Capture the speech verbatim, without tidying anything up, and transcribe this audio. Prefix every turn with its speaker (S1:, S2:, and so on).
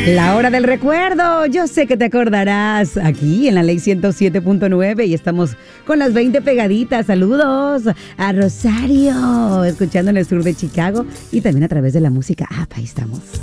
S1: La hora del recuerdo, yo sé que te acordarás, aquí en la Ley ciento siete punto nueve y estamos con las veinte pegaditas. Saludos a Rosario, escuchando en el sur de Chicago y también a través de la música app, ahí estamos.